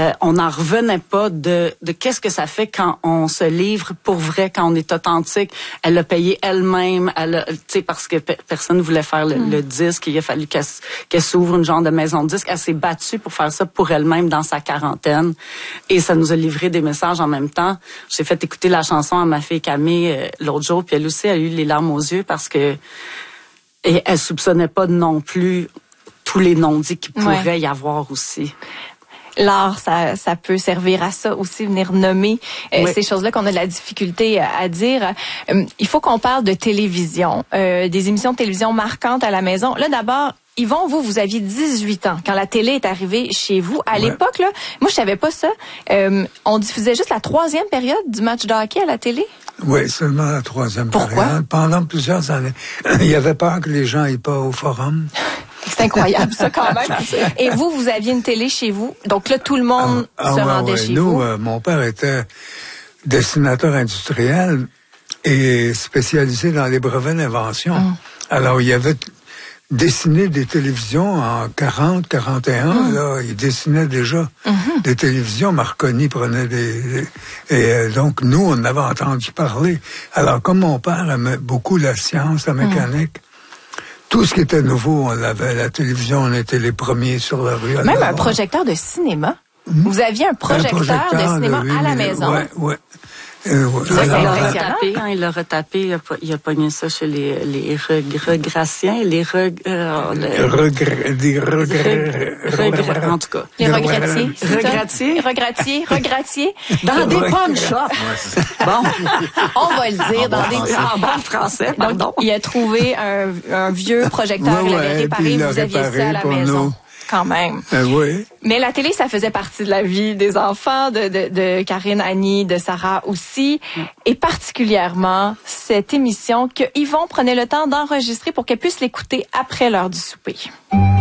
on n'en revenait pas de qu'est-ce que ça fait quand on se livre pour vrai, quand on est authentique. Elle l'a payé elle-même, tu sais, parce que personne ne voulait faire le disque. Il a fallu qu'elle s'ouvre une genre de maison de disque. Elle s'est battue pour faire ça pour elle-même dans sa quarantaine. Et ça nous a livré des messages en même temps. J'ai fait écouter la chanson à ma fille Camille l'autre jour, puis elle aussi a eu les larmes aux yeux parce que elle soupçonnait pas non plus tous les non-dits qu'il pourrait y avoir aussi. L'art, ça peut servir à ça aussi, venir nommer ces choses-là qu'on a de la difficulté à dire. Il faut qu'on parle de télévision, des émissions de télévision marquantes à la maison. Là, d'abord, Yvon, vous aviez 18 ans quand la télé est arrivée chez vous. À l'époque, là, moi, je savais pas ça. On diffusait juste la 3e période du match de hockey à la télé? Oui, seulement la 3e Pourquoi? période. Pendant plusieurs années. Il y avait peur que les gens aillent pas au forum. C'est incroyable, ça, quand même. Et vous aviez une télé chez vous. Donc là, tout le monde se rendait chez vous. Mon père était dessinateur industriel et spécialisé dans les brevets d'invention. Alors, il avait dessiné des télévisions en 40, 41. Là, il dessinait déjà des télévisions. Marconi prenait et donc, nous, on avait entendu parler. Alors, comme mon père aimait beaucoup la science, la mécanique, tout ce qui était nouveau, on l'avait. La télévision, on était les premiers sur la rue. Même un projecteur de cinéma. Vous aviez un projecteur de cinéma à la maison. Oui. Ça, Il l'a retapé, il a pogné ça chez les regraciens, en tout cas. Les regratiers. Regratiers. Dans des pawn shops. Bon. On va le dire dans des... En bon français, pardon. Donc, il a trouvé un vieux projecteur, il l'avait réparé, vous aviez ça à la maison. Nous. Quand même. Oui. Mais la télé, ça faisait partie de la vie des enfants, de Karine, Annie, de Sarah aussi. Et particulièrement, cette émission que Yvon prenait le temps d'enregistrer pour qu'elle puisse l'écouter après l'heure du souper.